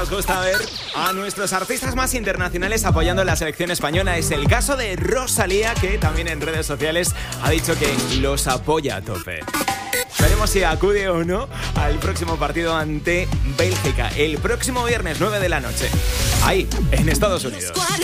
nos gusta ver a nuestros artistas más internacionales apoyando la selección española. Es el caso de Rosalía, que también en redes sociales ha dicho que los apoya a tope. Veremos si acude o no al próximo partido ante Bélgica, el próximo viernes 9 de la noche, ahí, en Estados Unidos.